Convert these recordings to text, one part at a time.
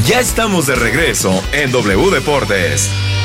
Ya estamos de regreso en W Deportes.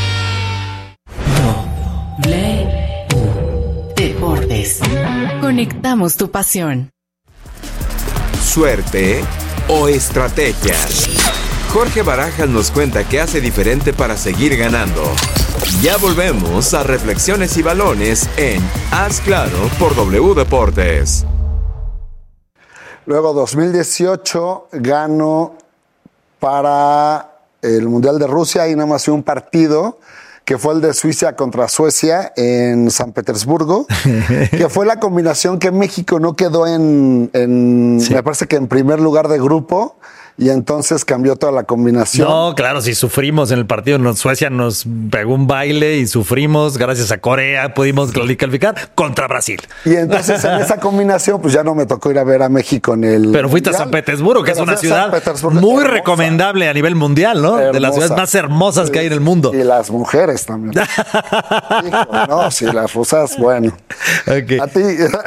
Deportes. Conectamos tu pasión. ¿Suerte o estrategias? Jorge Barajas nos cuenta qué hace diferente para seguir ganando. Ya volvemos a Reflexiones y Balones en Haz Claro por W Deportes. Luego 2018 gano para el Mundial de Rusia y nada más un partido que fue el de Suiza contra Suecia en San Petersburgo, que fue la combinación que México no quedó sí. Me parece que en primer lugar de grupo, y entonces cambió toda la combinación. No, claro, sí sufrimos en el partido. Suecia nos pegó un baile y sufrimos. Gracias a Corea pudimos calificar contra Brasil. Y entonces en esa combinación, pues ya no me tocó ir a ver a México en el Pero fuiste mundial. a San Petersburgo, que es una ciudad muy hermosa, recomendable a nivel mundial, ¿no? Hermosa. De las ciudades más hermosas que hay en el mundo. Y las mujeres también. Hijo, no, sí, las rusas, bueno. Okay. A ti.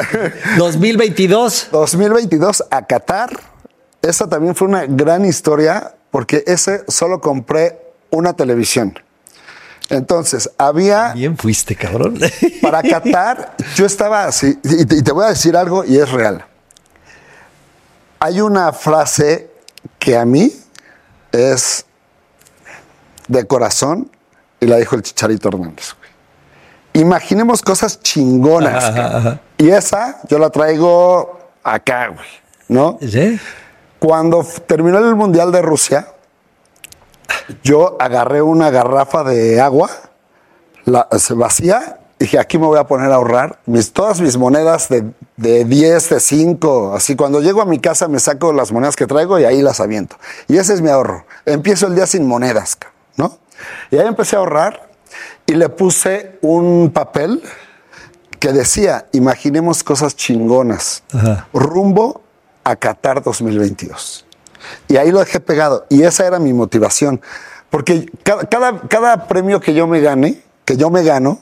2022. 2022 a Qatar. Esa también fue una gran historia porque solo compré una televisión. Entonces, había... Bien fuiste, cabrón. Para Qatar, yo estaba así, y te voy a decir algo y es real. Hay una frase que a mí es de corazón y la dijo el Chicharito Hernández. Imaginemos cosas chingonas. Ajá. Y esa yo la traigo acá, güey, ¿no? ¿Sí? Cuando terminó el Mundial de Rusia, yo agarré una garrafa de agua, se vacía, y dije, aquí me voy a poner a ahorrar todas mis monedas de 10, de 5, así. Cuando llego a mi casa me saco las monedas que traigo y ahí las aviento. Y ese es mi ahorro. Empiezo el día sin monedas, ¿no? Y ahí empecé a ahorrar y le puse un papel que decía, imaginemos cosas chingonas. Ajá. Rumbo a Qatar 2022. Y ahí lo dejé pegado. Y esa era mi motivación. Porque cada premio que yo me gano,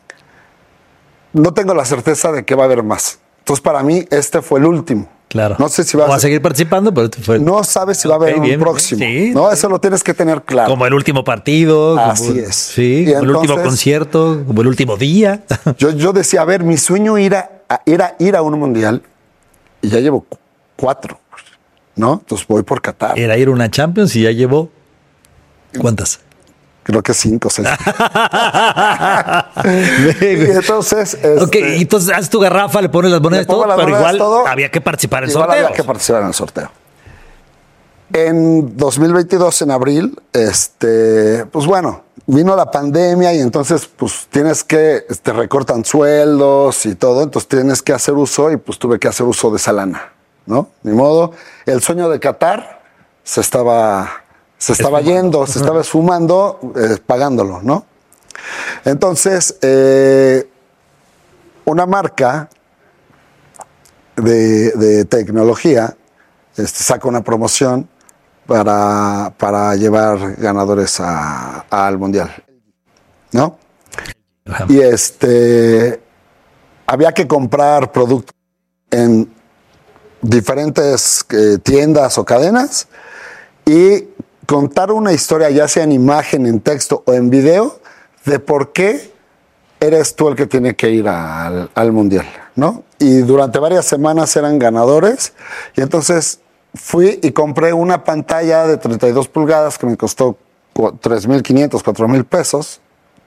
no tengo la certeza de que va a haber más. Entonces, para mí, este fue el último. Claro. No sé si va a seguir participando, pero no sabes si va a haber un próximo. Sí, no, eso lo tienes que tener claro. Como el último partido. Así es. Sí, como el último concierto, como el último día. Yo decía, a ver, mi sueño era ir a un mundial y ya llevo 4, ¿no? Entonces voy por Qatar. Era ir a una Champions y ya llevo... ¿Cuántas? Creo que 5 o 6. Y entonces... Ok, entonces haces tu garrafa, le pones las monedas, todo, pero igual había que participar en el sorteo. Había que participar en el sorteo. En 2022, en abril, pues bueno, vino la pandemia y entonces pues te recortan sueldos y todo, entonces tienes que hacer uso y pues tuve que hacer uso de esa lana, ¿no? Ni modo. El sueño de Qatar se estaba yendo, se estaba esfumando, pagándolo, ¿no? Entonces, una marca de tecnología saca una promoción para llevar ganadores al Mundial, ¿no? Y había que comprar productos en diferentes tiendas o cadenas y contar una historia, ya sea en imagen, en texto o en video, de por qué eres tú el que tiene que ir al Mundial, ¿no? Y durante varias semanas eran ganadores y entonces fui y compré una pantalla de 32 pulgadas que me costó 3,500, 4,000 pesos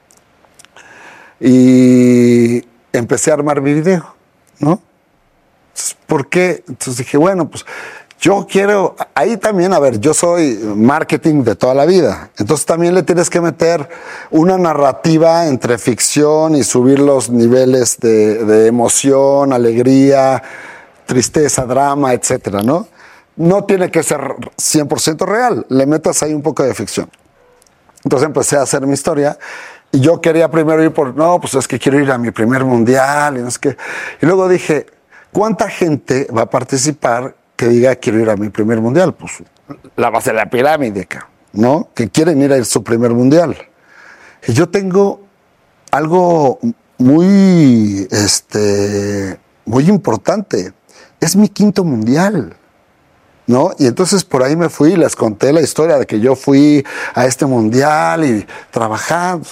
y empecé a armar mi video, ¿no? Entonces, ¿por qué? Entonces dije, bueno, pues yo quiero, ahí también, a ver, yo soy marketing de toda la vida, entonces también le tienes que meter una narrativa entre ficción y subir los niveles de emoción, alegría, tristeza, drama, etcétera, ¿no? No tiene que ser 100% real, le metas ahí un poco de ficción. Entonces empecé a hacer mi historia y yo quería primero ir pues es que quiero ir a mi primer mundial y no sé qué. Y luego dije, ¿cuánta gente va a participar que diga quiero ir a mi primer mundial? Pues la base de la pirámide, ¿no? Que quieren ir a su primer mundial. Y yo tengo algo muy importante. Es mi 5º mundial. ¿no? Y entonces por ahí me fui y les conté la historia de que yo fui a este mundial y trabajando.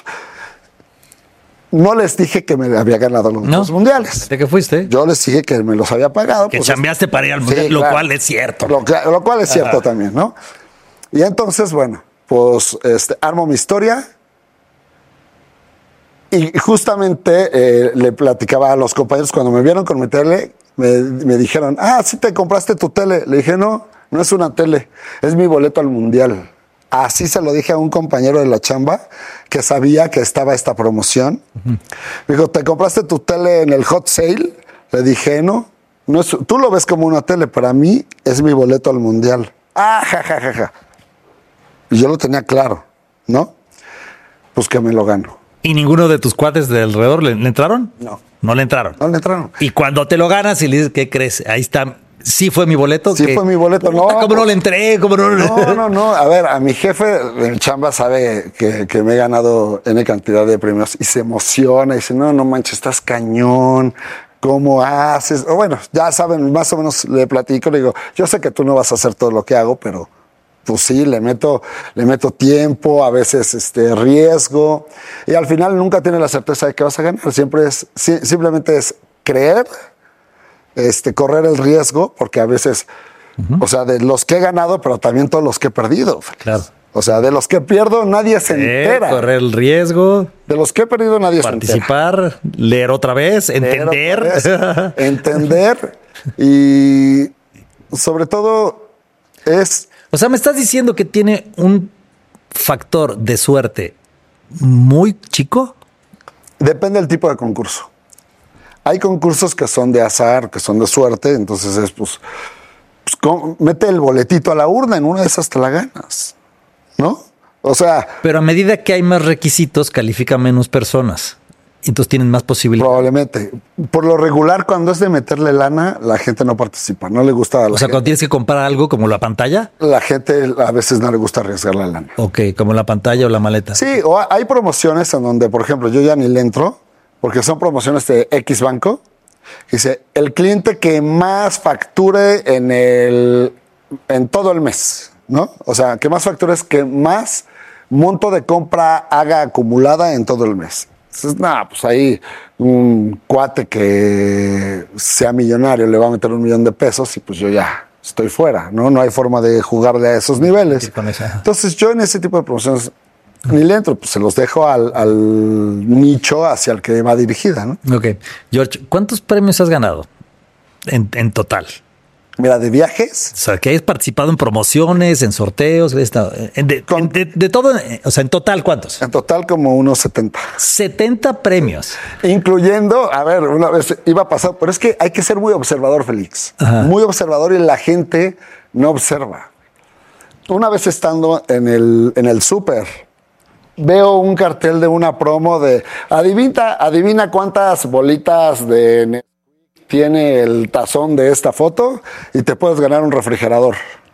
No les dije que me había ganado los dos mundiales. ¿De qué fuiste? Yo les dije que me los había pagado. Que chambeaste para ir al mundial, lo cual es cierto. Lo cual es cierto también, ¿no? Y entonces, bueno, pues armo mi historia. Y justamente le platicaba a los compañeros cuando me vieron con mi tele, me dijeron, ¿sí te compraste tu tele? Le dije, no es una tele, es mi boleto al mundial. Así se lo dije a un compañero de la chamba que sabía que estaba esta promoción. Me dijo, ¿te compraste tu tele en el hot sale? Le dije, no es, tú lo ves como una tele, para mí es mi boleto al mundial. Ja. Y yo lo tenía claro, ¿no? Pues que me lo gano. ¿Y ninguno de tus cuates de alrededor le entraron? No. No le entraron. No le entraron. Y cuando te lo ganas y le dices, ¿qué crees? Ahí está. ¿Sí fue mi boleto? Sí fue mi boleto. No, ¿cómo no le entré? ¿Cómo no? No. A ver, a mi jefe en chamba sabe que me he ganado N cantidad de premios y se emociona y dice, no manches, estás cañón. ¿Cómo haces? O bueno, ya saben, más o menos le platico, le digo, yo sé que tú no vas a hacer todo lo que hago, pero pues sí, le meto tiempo, a veces riesgo, y al final nunca tienes la certeza de que vas a ganar. Simplemente es creer, correr el riesgo, porque a veces, o sea, de los que he ganado, pero también todos los que he perdido. Claro. O sea, de los que pierdo, nadie se entera. Correr el riesgo. De los que he perdido, nadie se entera. Participar, leer otra vez, entender. Entender y sobre todo es... O sea, me estás diciendo que tiene un factor de suerte muy chico. Depende del tipo de concurso. Hay concursos que son de azar, que son de suerte, entonces es pues mete el boletito a la urna, en una de esas te la ganas, ¿no? O sea... Pero a medida que hay más requisitos, califica menos personas. Entonces tienen más posibilidades. Probablemente. Por lo regular, cuando es de meterle lana, la gente no participa, no le gusta a la gente. O sea, cuando tienes que comprar algo como la pantalla. La gente a veces no le gusta arriesgar la lana. Ok, como la pantalla o la maleta. Sí, o hay promociones en donde, por ejemplo, yo ya ni le entro, porque son promociones de X banco. Dice, el cliente que más facture en todo el mes, ¿no? O sea, que más facture es que más monto de compra haga acumulada en todo el mes. Entonces, pues ahí un cuate que sea millonario le va a meter $1 millón y pues yo ya estoy fuera, ¿no? No hay forma de jugarle a esos niveles. Entonces yo en ese tipo de promociones ni le entro, pues se los dejo al nicho hacia el que va dirigida, ¿no? Ok. George, ¿cuántos premios has ganado en total? Mira, de viajes. O sea, que hayas participado en promociones, en sorteos, de todo. O sea, en total, ¿cuántos? En total como unos 70. 70 premios. Incluyendo, a ver, una vez iba a pasar, pero es que hay que ser muy observador, Félix. Ajá. Muy observador y la gente no observa. Una vez estando en el súper, veo un cartel de una promo de adivina cuántas bolitas de tiene el tazón de esta foto y te puedes ganar un refrigerador.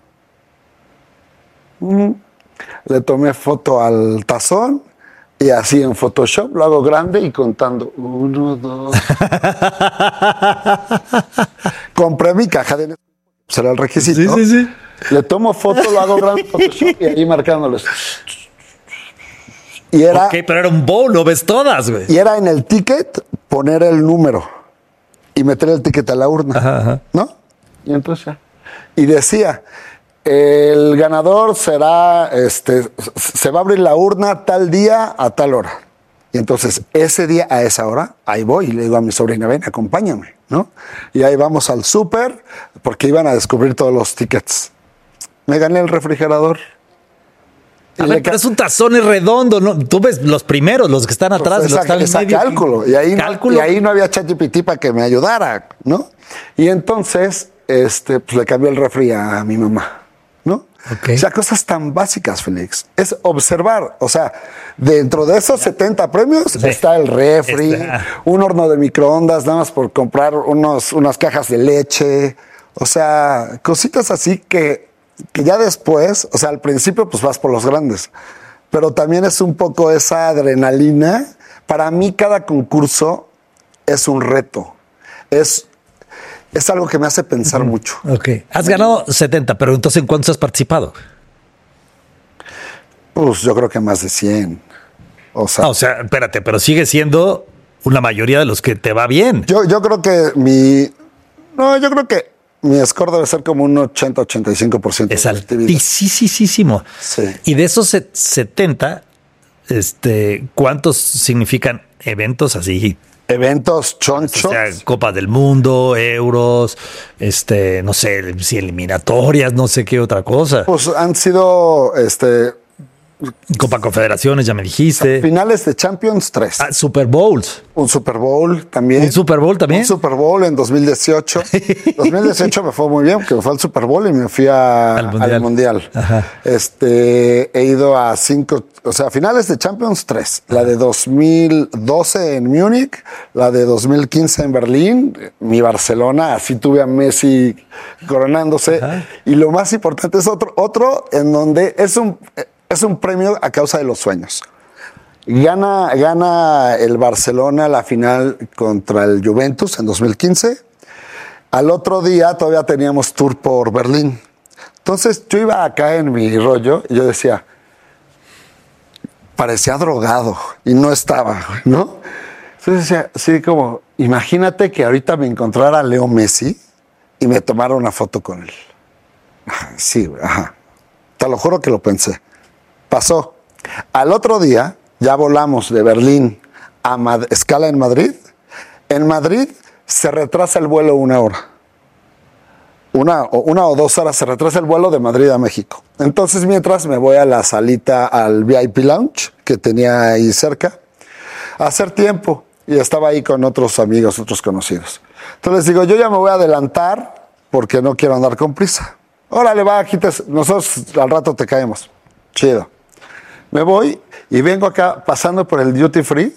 Le tomé foto al tazón y así en Photoshop lo hago grande y contando 1, 2. Compré mi caja de... Será el requisito. Sí. Le tomo foto, lo hago grande en Photoshop y ahí marcándoles. Y era... Ok, pero era un bowl, lo ves todas, güey. Y era en el ticket poner el número y meter el ticket a la urna, ajá. ¿no? Y entonces ya. Y decía, el ganador será, se va a abrir la urna tal día a tal hora. Y entonces ese día a esa hora, ahí voy y le digo a mi sobrina, ven, acompáñame, ¿no? Y ahí vamos al súper porque iban a descubrir todos los tickets. Me gané el refrigerador. A ver, pero es un tazón redondo, ¿no? Tú ves los primeros, los que están atrás, los que están en medio. Cálculo. Y ahí no había ChatGPT para que me ayudara, ¿no? Y entonces, pues le cambié el refri a mi mamá, ¿no? Okay. O sea, cosas tan básicas, Félix. Es observar. O sea, dentro de esos 70 premios está el refri, un horno de microondas, nada más por comprar unas cajas de leche. O sea, cositas así que ya después, o sea, al principio pues vas por los grandes, pero también es un poco esa adrenalina. Para mí cada concurso es un reto. es algo que me hace pensar mucho. Ok. Has ganado 70, pero entonces ¿en cuántos has participado? Pues yo creo que más de 100. O sea, Espérate, pero sigue siendo una mayoría de los que te va bien. yo creo que yo creo que mi score debe ser como un 80-85% de Es efectividad. altísimo. Sí. Y de esos 70, ¿cuántos significan eventos así? Eventos chonchos. O sea, Copa del Mundo, Euros, no sé, si eliminatorias, no sé qué otra cosa. Pues han sido Copa Confederaciones, ya me dijiste. finales de Champions 3. Super Bowls. Un Super Bowl también. ¿Un Super Bowl también? Un Super Bowl en 2018. 2018 me fue muy bien porque me fue al Super Bowl y me fui al Mundial. Ajá. He ido a 5, o sea, finales de Champions 3. La de 2012 en Múnich, la de 2015 en Berlín, mi Barcelona, así tuve a Messi coronándose. Ajá. Y lo más importante es otro en donde es un premio a causa de los sueños. Gana el Barcelona la final contra el Juventus en 2015. Al otro día todavía teníamos tour por Berlín. Entonces yo iba acá en mi rollo y yo decía, parecía drogado y no estaba, ¿no? Entonces decía, sí, como, imagínate que ahorita me encontrara Leo Messi y me tomara una foto con él. Sí, ajá. Te lo juro que lo pensé. Pasó. Al otro día ya volamos de Berlín a escala en Madrid. En Madrid se retrasa el vuelo 1 hora. Una o 2 horas se retrasa el vuelo de Madrid a México. Entonces, mientras me voy a la salita, al VIP Lounge que tenía ahí cerca, a hacer tiempo. Y estaba ahí con otros amigos, otros conocidos. Entonces les digo, yo ya me voy a adelantar porque no quiero andar con prisa. Órale, va, nosotros al rato te caemos. Chido. Me voy y vengo acá pasando por el duty free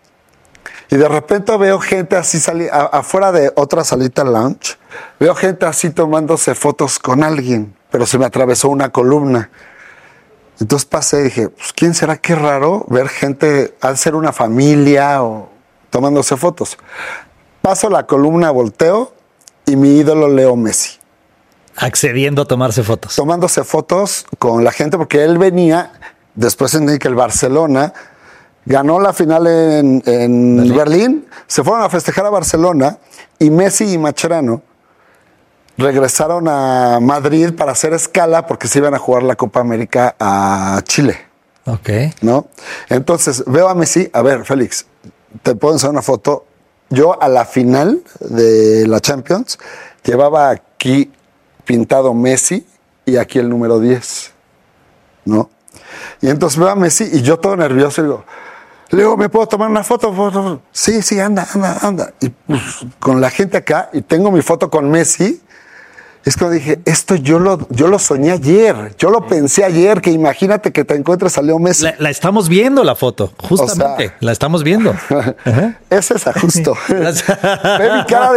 y de repente veo gente así afuera de otra salita lounge, veo gente así tomándose fotos con alguien, pero se me atravesó una columna. Entonces pasé y dije, pues ¿quién será? Qué raro ver gente, al ser una familia o tomándose fotos. Paso la columna, volteo y mi ídolo Leo Messi. Accediendo a tomarse fotos. Tomándose fotos con la gente porque él venía... Después entendí que el Barcelona ganó la final en Berlín, se fueron a festejar a Barcelona y Messi y Mascherano regresaron a Madrid para hacer escala porque se iban a jugar la Copa América a Chile. Ok. ¿No? Entonces veo a Messi, a ver, Félix, te puedo enseñar una foto. Yo a la final de la Champions llevaba aquí pintado Messi y aquí el número 10, ¿no? Y entonces veo a Messi y yo todo nervioso y digo, Leo, ¿me puedo tomar una foto? Sí, anda. Y pues, con la gente acá, y tengo mi foto con Messi, es cuando dije, esto yo lo soñé ayer, yo lo pensé ayer, que imagínate que te encuentres a Leo Messi. La estamos viendo la foto, justamente, o sea, la estamos viendo. Es esa, justo. Ve mi cara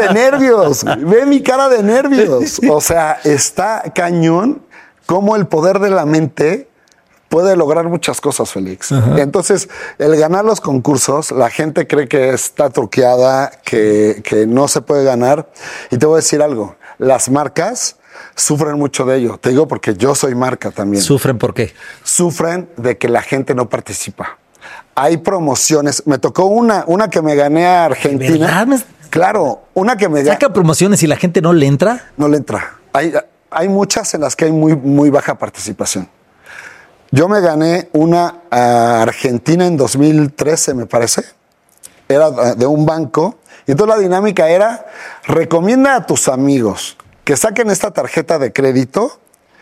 de nervios. O sea, está cañón cómo el poder de la mente puede lograr muchas cosas, Félix. Ajá. Entonces, el ganar los concursos, la gente cree que está truqueada, que no se puede ganar. Y te voy a decir algo, las marcas sufren mucho de ello. Te digo porque yo soy marca también. ¿Sufren por qué? Sufren de que la gente no participa. Hay promociones. Me tocó una que me gané a Argentina. ¿Verdad? Claro, una que me gané. ¿Saca promociones y la gente no le entra? No le entra. Hay muchas en las que hay muy, muy baja participación. Yo me gané una a Argentina en 2013, me parece. Era de un banco. Y entonces la dinámica era, recomienda a tus amigos que saquen esta tarjeta de crédito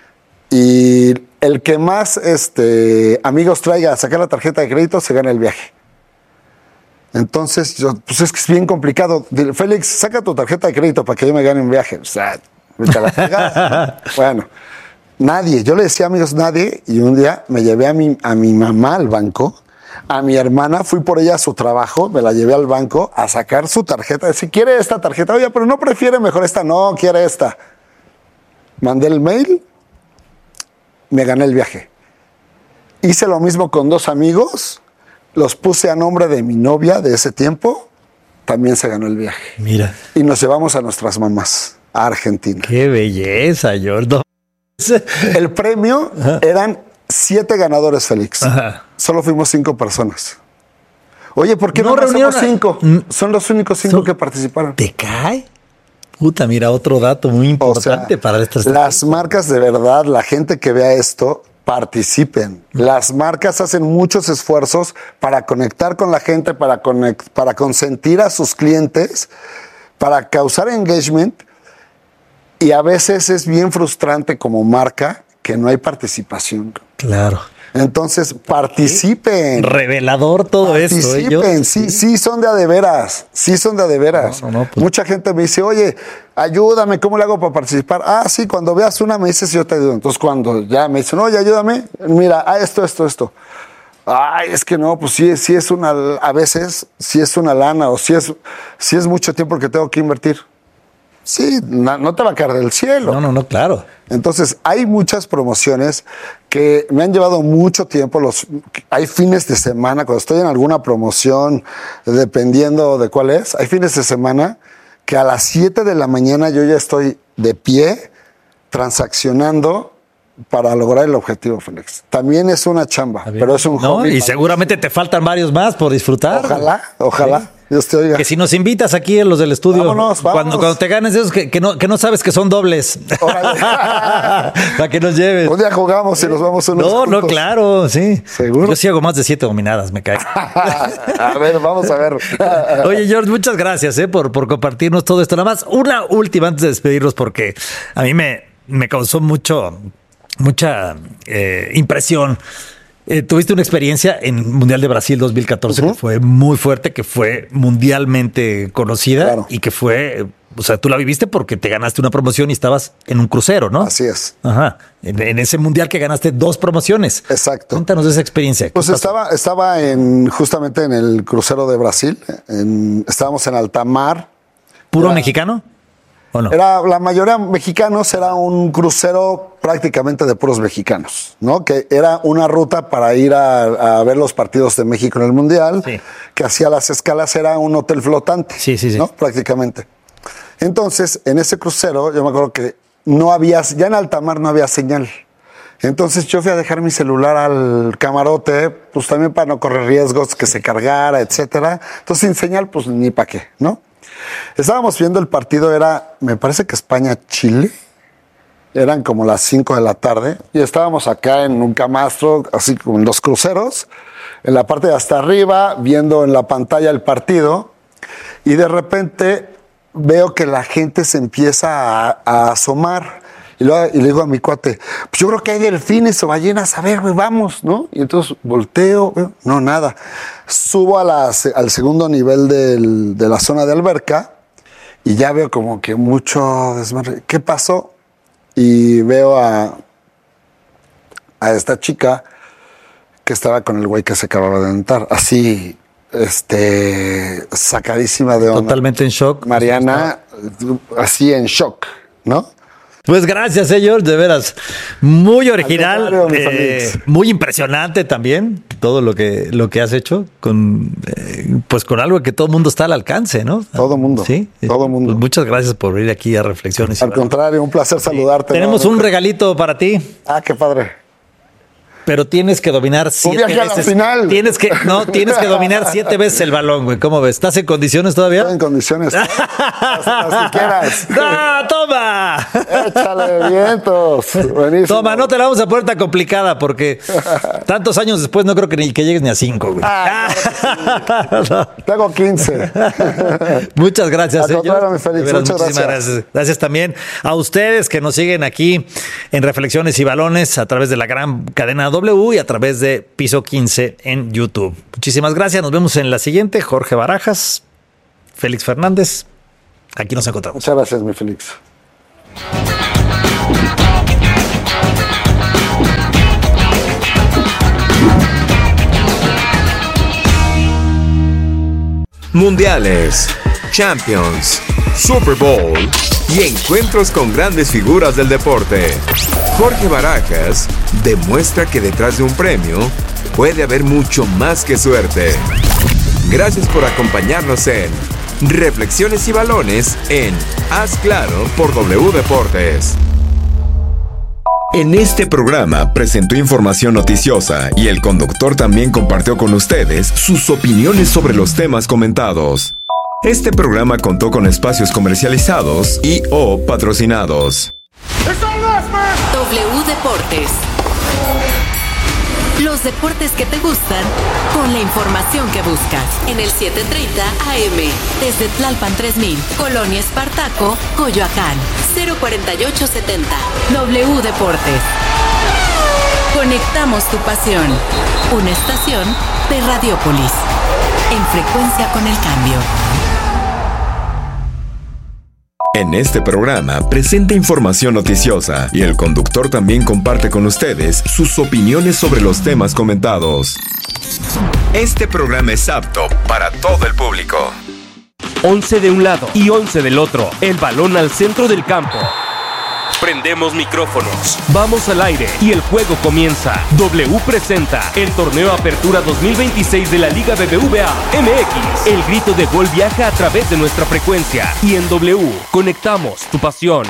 y el que más amigos traiga a sacar la tarjeta de crédito se gana el viaje. Entonces, pues es que es bien complicado. Dile, Félix, saca tu tarjeta de crédito para que yo me gane un viaje. O sea, te la pegas. Bueno. Nadie, yo le decía a amigos, nadie, y un día me llevé a mi mamá al banco, a mi hermana, fui por ella a su trabajo, me la llevé al banco a sacar su tarjeta, si quiere esta tarjeta, oye, pero no prefiere mejor esta, no, quiere esta. Mandé el mail, me gané el viaje. Hice lo mismo con 2 amigos, los puse a nombre de mi novia de ese tiempo, también se ganó el viaje. Mira. Y nos llevamos a nuestras mamás a Argentina. Qué belleza, Jordan. El premio eran 7 ganadores, Félix. Ajá. Solo fuimos 5 personas. Oye, ¿por qué no reunieron hacemos 5? Son los únicos 5 que participaron. ¿Te cae? Puta, mira, otro dato muy importante para estas. Las marcas, de verdad, la gente que vea esto, participen. Las marcas hacen muchos esfuerzos para conectar con la gente, para consentir a sus clientes, para causar engagement. Y a veces es bien frustrante como marca que no hay participación. Claro. Entonces, participen. Revelador todo esto. Participen, sí son de a de veras. Sí son de a de veras. No, pues. Mucha gente me dice, oye, ayúdame, ¿cómo le hago para participar? Ah, sí, cuando veas una me dices, yo te ayudo. Entonces, cuando ya me dicen, oye, ayúdame, mira, esto. Ay, es que no, pues sí es una, a veces, sí es una lana o sí es mucho tiempo que tengo que invertir. Sí, no te va a caer del cielo. No, claro. Entonces, hay muchas promociones que me han llevado mucho tiempo. Hay fines de semana, cuando estoy en alguna promoción, dependiendo de cuál es, hay fines de semana que a las 7 de la mañana yo ya estoy de pie, transaccionando para lograr el objetivo, Félix. También es una chamba, pero es un hobby. Y seguramente te faltan varios más por disfrutar. Ojalá. Sí. Dios te oiga. Que si nos invitas aquí en los del estudio, vámonos. Cuando te ganes esos que no sabes que son dobles. Para que nos lleves. Un día jugamos y nos vamos unos juntos. No, claro, sí. ¿Seguro? Yo sí hago más de 7 dominadas, me cae. A ver, vamos a ver. Oye, George, muchas gracias por compartirnos todo esto. Nada más, una última antes de despedirnos, porque a mí me causó mucha impresión. Tuviste una experiencia en Mundial de Brasil 2014 que fue muy fuerte, que fue mundialmente conocida, claro. Y que fue, o sea, tú la viviste porque te ganaste una promoción y estabas en un crucero, ¿no? Así es. Ajá. En ese Mundial que ganaste 2 promociones. Exacto. Cuéntanos de esa experiencia. Pues estaba justamente en el crucero de Brasil. Estábamos en alta mar. ¿Puro mexicano? ¿O no? La mayoría mexicanos, era un crucero prácticamente de puros mexicanos, ¿no? Que era una ruta para ir a ver los partidos de México en el Mundial, sí. Que hacía las escalas, era un hotel flotante, sí. ¿no? Prácticamente. Entonces, en ese crucero, yo me acuerdo que ya en alta mar no había señal. Entonces yo fui a dejar mi celular al camarote, pues también para no correr riesgos, que se cargara, etcétera. Entonces, sin señal, pues ni para qué, ¿no? Estábamos viendo el partido, me parece que España-Chile, eran como las 5 de la tarde, y estábamos acá en un camastro, así como en los cruceros, en la parte de hasta arriba, viendo en la pantalla el partido, y de repente veo que la gente se empieza a asomar, y le digo a mi cuate, pues yo creo que hay delfines o ballenas, a ver, güey, vamos, ¿no? Y entonces volteo, no, nada. Subo al segundo nivel de la zona de alberca y ya veo como que mucho desmadre. ¿Qué pasó? Y veo a esta chica que estaba con el güey que se acababa de entrar, así, sacadísima de onda. Totalmente en shock. Mariana, así en shock, ¿no? Pues gracias, George, de veras. Muy original, muy impresionante también todo lo que has hecho con algo que todo el mundo está al alcance, ¿no? Todo el mundo. Sí. Todo el mundo. Pues muchas gracias por venir aquí a Reflexiones. Al contrario, un placer saludarte. Tenemos un regalito para ti. Ah, qué padre. Pero tienes que dominar 7 veces. Un viaje a la final. Tienes que dominar 7 veces el balón, güey. ¿Cómo ves? ¿Estás en condiciones todavía? Estoy en condiciones. las que quieras. ¡No, toma! Échale vientos. Buenísimo. Toma, no te la vamos a poner tan complicada porque tantos años después no creo que llegues ni a 5, güey. No. Tengo 15. Muchas gracias, señor. Muchas gracias. Gracias también a ustedes que nos siguen aquí en Reflexiones y Balones a través de la gran cadena W y a través de Piso 15 en YouTube. Muchísimas gracias. Nos vemos en la siguiente. Jorge Barajas, Félix Fernández. Aquí nos encontramos. Muchas gracias, mi Félix. Mundiales, Champions, Super Bowl y encuentros con grandes figuras del deporte. Jorge Barajas demuestra que detrás de un premio puede haber mucho más que suerte. Gracias por acompañarnos en Reflexiones y balones en Haz Claro por W Deportes. En este programa presentó información noticiosa y el conductor también compartió con ustedes sus opiniones sobre los temas comentados. Este programa contó con espacios comercializados y o patrocinados. W Deportes. Los deportes que te gustan con la información que buscas. En el 730 AM. Desde Tlalpan 3000. Colonia Espartaco, Coyoacán. 04870. W Deportes. Conectamos tu pasión. Una estación de Radiopolis. En frecuencia con el cambio. En este programa presenta información noticiosa y el conductor también comparte con ustedes sus opiniones sobre los temas comentados. Este programa es apto para todo el público. 11 de un lado y 11 del otro. El balón al centro del campo. Prendemos micrófonos. Vamos al aire y el juego comienza. W presenta el torneo Apertura 2026 de la Liga BBVA MX. El grito de gol viaja a través de nuestra frecuencia. Y en W conectamos tu pasión.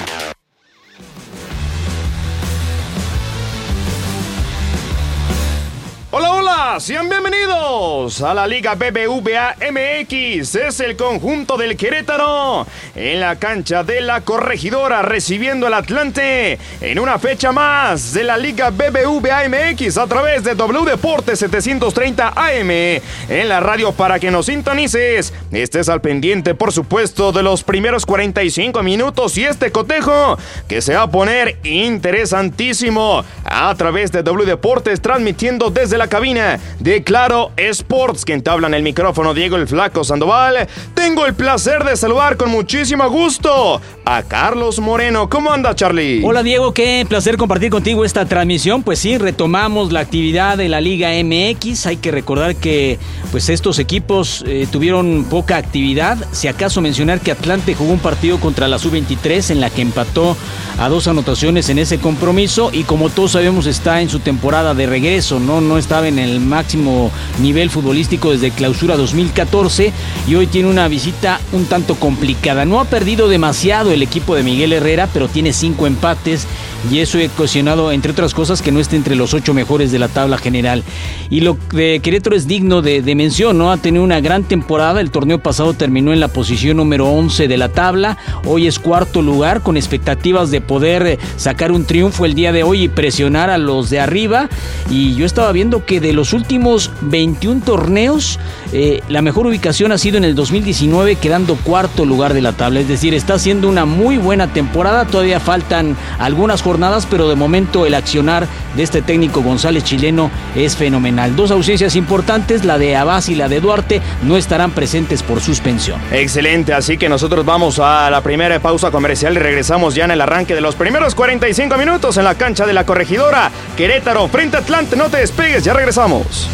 Hola, hola, sean bienvenidos a la Liga BBVA MX. Es el conjunto del Querétaro en la cancha de la Corregidora recibiendo al Atlante en una fecha más de la Liga BBVA MX a través de W Deportes 730 AM en la radio para que nos sintonices. Estés al pendiente, por supuesto, de los primeros 45 minutos y este cotejo que se va a poner interesantísimo a través de W Deportes transmitiendo desde la cabina de Claro Sports. Quien te habla en el micrófono, Diego el Flaco Sandoval. Tengo el placer de saludar con muchísimo gusto a Carlos Moreno. ¿Cómo anda, Charlie? Hola, Diego, qué placer compartir contigo esta transmisión. Pues sí, retomamos la actividad de la Liga MX. Hay que recordar que pues estos equipos tuvieron poca actividad. Si acaso mencionar que Atlante jugó un partido contra la Sub-23 en la que empató a 2 anotaciones en ese compromiso y como todos sabemos está en su temporada de regreso, no estaba en el máximo nivel futbolístico desde Clausura 2014 y hoy tiene una visita un tanto complicada. No ha perdido demasiado el equipo de Miguel Herrera, pero tiene 5 empates y eso ha ocasionado, entre otras cosas, que no esté entre los 8 mejores de la tabla general. Y lo de Querétaro es digno de mención, ¿no? Ha tenido una gran temporada, el torneo pasado terminó en la posición número 11 de la tabla, hoy es 4º lugar con expectativas de poder sacar un triunfo el día de hoy y presionar a los de arriba. Y yo estaba viendo que de los últimos 21 torneos, la mejor ubicación ha sido en el 2019, quedando 4º lugar de la tabla, es decir, está haciendo una muy buena temporada, todavía faltan algunas jornadas, pero de momento el accionar de este técnico González chileno es fenomenal. 2 ausencias importantes, la de Abbas y la de Duarte, no estarán presentes por suspensión. Excelente, así que nosotros vamos a la primera pausa comercial y regresamos ya en el arranque de los primeros 45 minutos en la cancha de la Corregidora. Querétaro frente a Atlante, no te despegues, ya regresamos.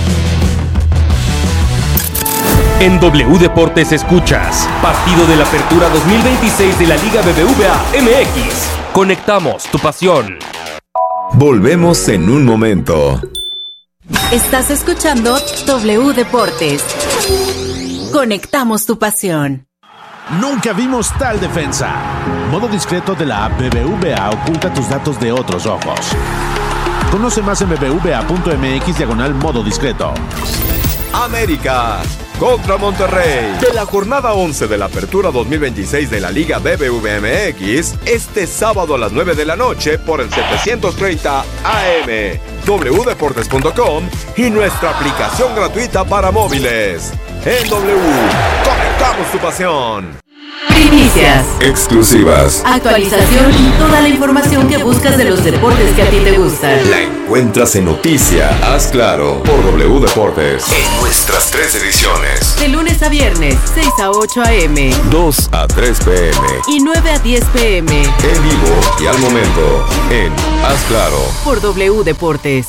En W Deportes escuchas partido de la Apertura 2026 de la Liga BBVA MX. Conectamos tu pasión. Volvemos en un momento. Estás escuchando W Deportes. Conectamos tu pasión. Nunca vimos tal defensa. Modo discreto de la app BBVA oculta tus datos de otros ojos. Conoce más en bbva.mx/modo discreto. América contra Monterrey. De la jornada 11 de la Apertura 2026 de la Liga BBVA MX, este sábado a las 9 de la noche por el 730 AM, wdeportes.com y nuestra aplicación gratuita para móviles. En W, conectamos tu pasión. Primicias, exclusivas, actualización y toda la información que buscas de los deportes que a ti te gustan. La encuentras en Noticia Haz Claro por W Deportes en nuestras 3 ediciones. De lunes a viernes, 6 a 8 a.m. 2 a 3 p.m. y 9 a 10 p.m. En vivo y al momento en Haz Claro por W Deportes.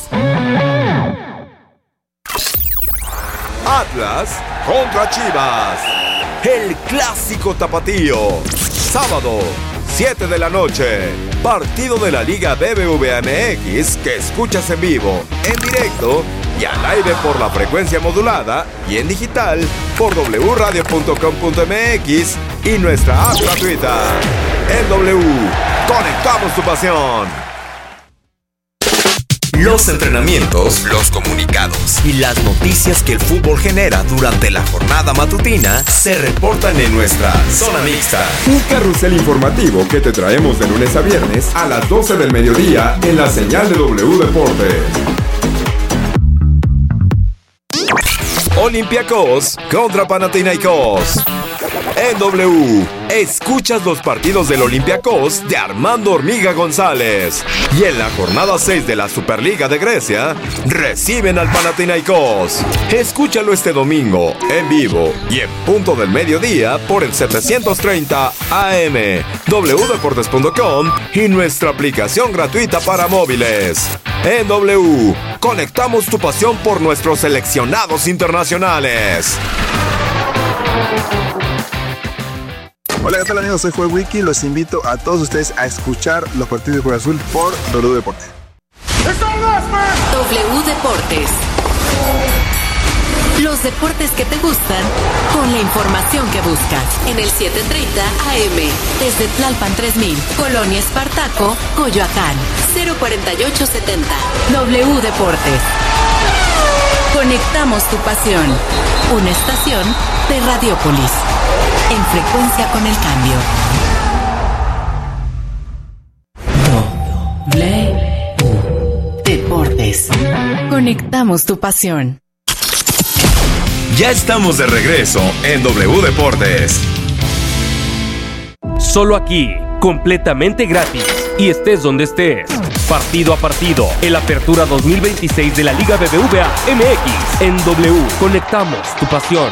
Atlas contra Chivas. El clásico tapatío. Sábado, 7 de la noche. Partido de la Liga BBVA MX que escuchas en vivo, en directo y al aire por la frecuencia modulada y en digital por wradio.com.mx y nuestra app gratuita. En W, conectamos tu pasión. Los entrenamientos, los comunicados y las noticias que el fútbol genera durante la jornada matutina se reportan en nuestra Zona Mixta. Un carrusel informativo que te traemos de lunes a viernes a las 12 del mediodía en la señal de W Deportes. Olympiacos contra Panathinaikos. En W, escuchas los partidos del Olympiacos de Armando Hormiga González. Y en la jornada 6 de la Superliga de Grecia, reciben al Panathinaikos. Escúchalo este domingo, en vivo y en punto del mediodía por el 730 AM, wdeportes.com y nuestra aplicación gratuita para móviles. En W, conectamos tu pasión por nuestros seleccionados internacionales. Hola, ¿qué tal amigos? Soy Joel Wiki. Los invito a todos ustedes a escuchar los partidos de Cruz Azul por W Deportes. W Deportes. Los deportes que te gustan con la información que buscas. En el 730 AM. Desde Tlalpan 3000, Colonia Espartaco, Coyoacán. 04870. W Deportes. Conectamos tu pasión. Una estación de Radiopolis. En frecuencia con el cambio. W Deportes. Conectamos tu pasión. Ya estamos de regreso en W Deportes. Solo aquí, completamente gratis, y estés donde estés. Partido a partido, el Apertura 2026 de la Liga BBVA MX. En W, conectamos tu pasión.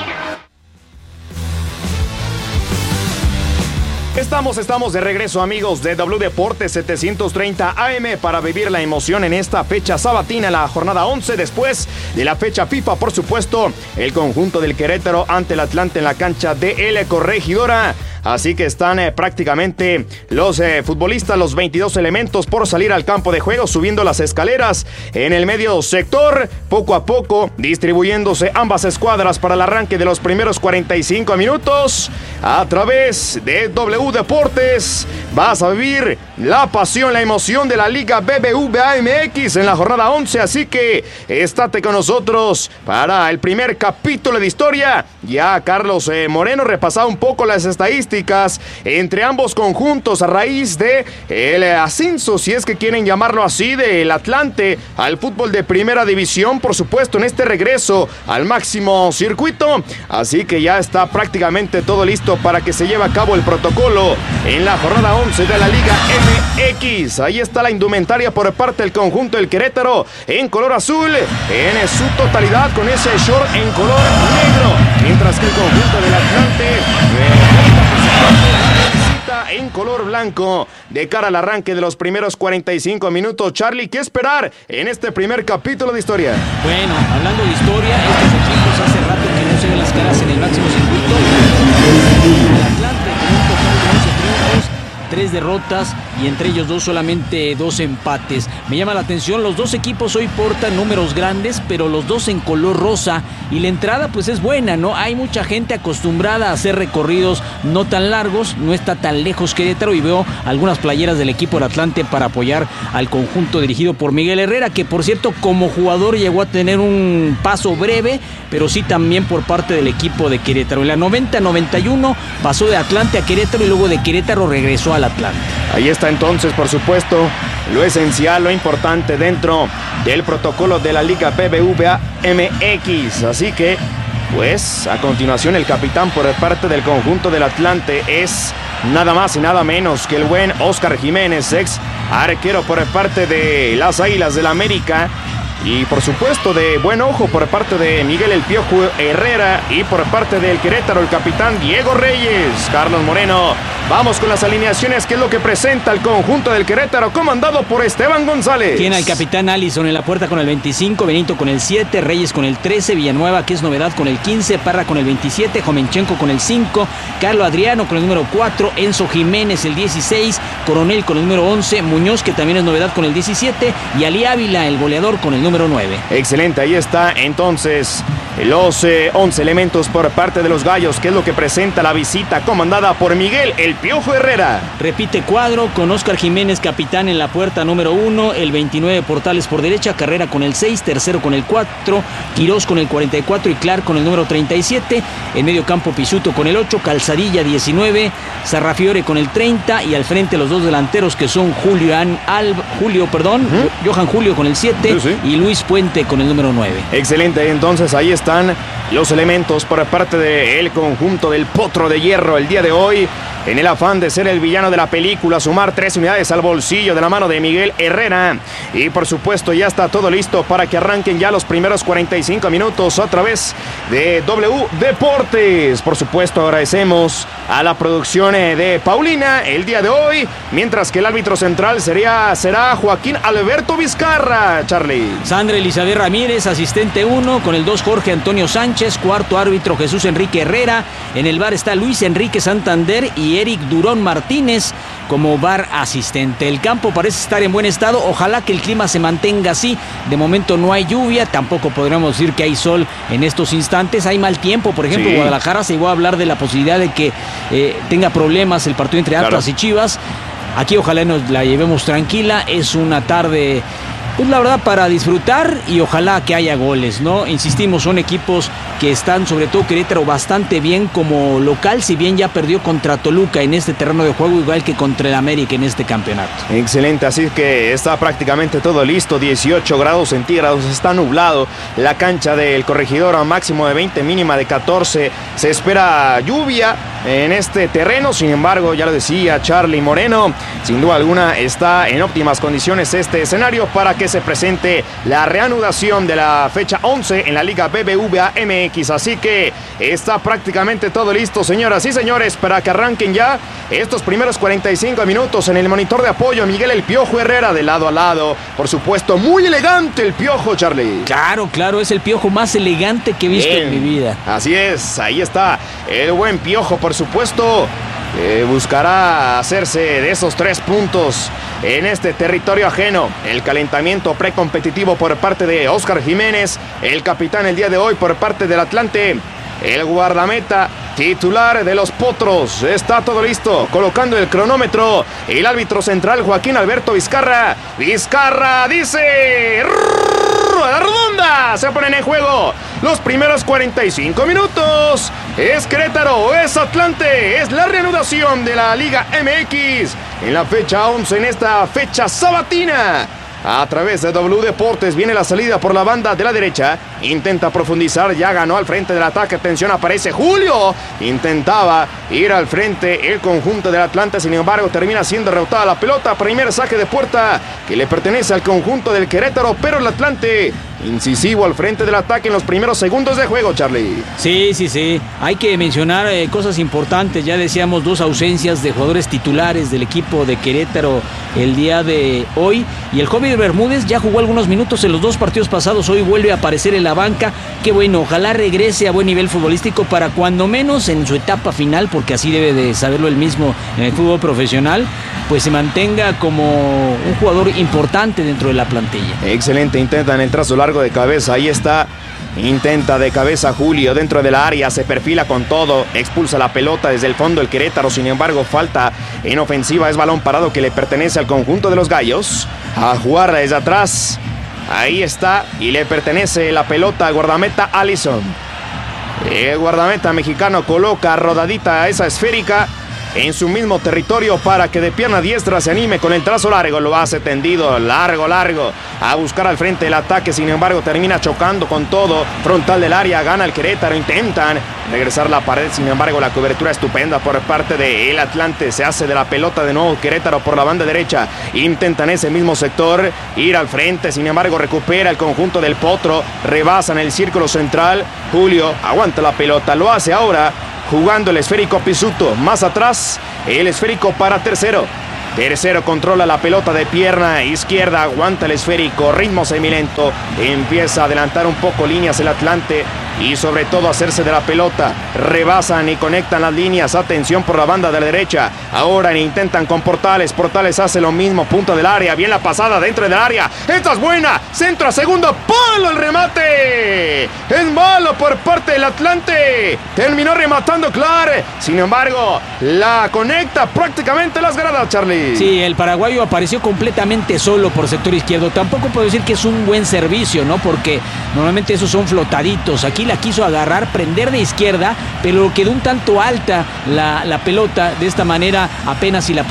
Estamos de regreso, amigos de W Deportes 730 AM, para vivir la emoción en esta fecha sabatina, la jornada 11 después de la fecha FIFA. Por supuesto, el conjunto del Querétaro ante el Atlante en la cancha de El Corregidora. Así que están prácticamente los futbolistas, los 22 elementos por salir al campo de juego, subiendo las escaleras en el medio sector, poco a poco distribuyéndose ambas escuadras para el arranque de los primeros 45 minutos. A través de W Deportes vas a vivir la pasión, la emoción de la Liga BBVA MX en la jornada 11, así que estate con nosotros para el primer capítulo de historia. Ya Carlos Moreno repasaba un poco las estadísticas entre ambos conjuntos a raíz de el ascenso, si es que quieren llamarlo así, del Atlante al fútbol de primera división, por supuesto, en este regreso al máximo circuito. Así que ya está prácticamente todo listo para que se lleve a cabo el protocolo en la jornada 11 de la Liga MX. Ahí está la indumentaria por parte del conjunto del Querétaro en color azul, en su totalidad, con ese short en color negro, mientras que el conjunto del Atlante en color blanco de cara al arranque de los primeros 45 minutos. Charlie, ¿qué esperar en este primer capítulo de historia? Bueno, hablando de historia, estos equipos hace rato que no se ven las caras en el máximo circuito. El Atlante con un total de 11 triunfos, 3 derrotas y entre ellos solamente 2 empates. Me llama la atención, los dos equipos hoy portan números grandes, pero los dos en color rosa, y la entrada pues es buena, ¿no? Hay mucha gente acostumbrada a hacer recorridos no tan largos, no está tan lejos Querétaro, y veo algunas playeras del equipo del Atlante para apoyar al conjunto dirigido por Miguel Herrera, que por cierto como jugador llegó a tener un paso breve, pero sí también por parte del equipo de Querétaro. En la 90-91 pasó de Atlante a Querétaro y luego de Querétaro regresó al Atlante. Ahí está entonces, por supuesto, lo esencial, lo importante dentro del protocolo de la Liga BBVA MX. Así que, pues, a continuación el capitán por parte del conjunto del Atlante es nada más y nada menos que el buen Óscar Jiménez, ex arquero por parte de las Águilas del América. Y por supuesto de buen ojo por parte de Miguel El Piojo Herrera, y por parte del Querétaro el capitán Diego Reyes. Carlos Moreno, vamos con las alineaciones, que es lo que presenta el conjunto del Querétaro, comandado por Esteban González. Tiene al capitán Allison en la puerta con el 25, Benito con el 7, Reyes con el 13, Villanueva, que es novedad, con el 15, Parra con el 27, Jomenchenko con el 5, Carlos Adriano con el número 4, Enzo Jiménez el 16, Coronel con el número 11, Muñoz, que también es novedad, con el 17, y Ali Ávila, el goleador, con el número número 9. Excelente, ahí está entonces los 11 elementos por parte de los Gallos, que es lo que presenta la visita comandada por Miguel El Piojo Herrera. Repite cuadro con Óscar Jiménez, capitán en la puerta número 1, el 29 Portales por derecha, Carrera con el 6, Tercero con el 4, Quirós con el 44 y Clark con el número 37. En medio campo Pisuto con el 8, Calzadilla 19, Sarrafiore con el 30 y al frente los dos delanteros que son Johan Julio con el 7 y Luis Puente con el número 9. Excelente, entonces ahí están los elementos por parte del conjunto del Potro de Hierro el día de hoy, en el afán de ser el villano de la película, sumar 3 unidades al bolsillo de la mano de Miguel Herrera. Y por supuesto ya está todo listo para que arranquen ya los primeros 45 minutos a través de W Deportes. Por supuesto agradecemos a la producción de Paulina el día de hoy, mientras que el árbitro central será Joaquín Alberto Vizcarra, Charlie. Sandra Elizabeth Ramírez, asistente 1, con el 2 Jorge Antonio Sánchez, cuarto árbitro Jesús Enrique Herrera, en el VAR está Luis Enrique Santander y Eric Durón Martínez como VAR asistente. El campo parece estar en buen estado, ojalá que el clima se mantenga así. De momento no hay lluvia, tampoco podríamos decir que hay sol en estos instantes, hay mal tiempo. Por ejemplo, Guadalajara se llegó a hablar de la posibilidad de que tenga problemas el partido entre Atlas y Chivas. Aquí ojalá nos la llevemos tranquila, es una tarde, pues la verdad, para disfrutar y ojalá que haya goles, ¿no? Insistimos, son equipos que están, sobre todo Querétaro, bastante bien como local, si bien ya perdió contra Toluca en este terreno de juego, igual que contra el América en este campeonato. Excelente, así que está prácticamente todo listo, 18 grados centígrados, está nublado la cancha del Corregidor, a máximo de 20, mínima de 14, se espera lluvia en este terreno, sin embargo, ya lo decía Charlie Moreno, sin duda alguna está en óptimas condiciones este escenario para que se presente la reanudación de la fecha 11 en la Liga BBVA MX, así que está prácticamente todo listo, señoras y señores, para que arranquen ya estos primeros 45 minutos. En el monitor de apoyo, Miguel El Piojo Herrera, de lado a lado, por supuesto, muy elegante el Piojo, Charlie. Claro, es el Piojo más elegante que he visto en mi vida. Así es, ahí está el buen Piojo, por supuesto. Buscará hacerse de esos 3 puntos en este territorio ajeno. El calentamiento precompetitivo por parte de Óscar Jiménez, el capitán el día de hoy por parte del Atlante, el guardameta titular de los Potros. Está todo listo, colocando el cronómetro el árbitro central Joaquín Alberto Vizcarra. Vizcarra dice: ¡la redonda! Se ponen en juego los primeros 45 minutos. Es Querétaro, es Atlante, es la reanudación de la Liga MX en la fecha 11, en esta fecha sabatina. A través de W Deportes viene la salida por la banda de la derecha. Intenta profundizar, ya ganó al frente del ataque. Atención, aparece Julio. Intentaba ir al frente el conjunto del Atlante. Sin embargo, termina siendo rebotada la pelota. Primer saque de puerta que le pertenece al conjunto del Querétaro. Pero el Atlante incisivo al frente del ataque en los primeros segundos de juego, Charlie. Sí. Hay que mencionar cosas importantes. Ya decíamos 2 ausencias de jugadores titulares del equipo de Querétaro el día de hoy. Y el joven Bermúdez ya jugó algunos minutos en los 2 partidos pasados. Hoy vuelve a aparecer en la banca. Qué bueno, ojalá regrese a buen nivel futbolístico para cuando menos en su etapa final, porque así debe de saberlo él mismo en el fútbol profesional, pues se mantenga como un jugador importante dentro de la plantilla. Excelente, intentan el trazo largo de cabeza, ahí está. Intenta de cabeza Julio dentro de la área, se perfila con todo, expulsa la pelota desde el fondo el Querétaro, sin embargo falta en ofensiva, es balón parado que le pertenece al conjunto de los Gallos, a jugar desde atrás, ahí está, y le pertenece la pelota al guardameta Allison. El guardameta mexicano coloca rodadita esa esférica en su mismo territorio para que de pierna diestra se anime con el trazo largo, lo hace tendido, largo, a buscar al frente el ataque, sin embargo termina chocando con todo, frontal del área, gana el Querétaro, intentan regresar la pared, sin embargo la cobertura estupenda por parte del Atlante, se hace de la pelota de nuevo Querétaro por la banda derecha, intentan ese mismo sector ir al frente, sin embargo recupera el conjunto del Potro, rebasan el círculo central, Julio aguanta la pelota, lo hace ahora jugando el esférico Pisuto, más atrás el esférico para Tercero controla la pelota de pierna izquierda, aguanta el esférico, ritmo semilento, empieza a adelantar un poco líneas el Atlante, y sobre todo hacerse de la pelota. Rebasan y conectan las líneas. Atención por la banda de la derecha. Ahora intentan con Portales. Portales hace lo mismo. Punta del área. Bien la pasada dentro del área. Esta es buena. Centro a segundo palo. El remate. Es malo por parte del Atlante. Terminó rematando Clark. Sin embargo, la conecta prácticamente las gradas, Charlie. Sí, el paraguayo apareció completamente solo por sector izquierdo. Tampoco puedo decir que es un buen servicio, ¿no? Porque normalmente esos son flotaditos. Aquí la quiso agarrar, prender de izquierda, pero quedó un tanto alta la pelota. De esta manera apenas si la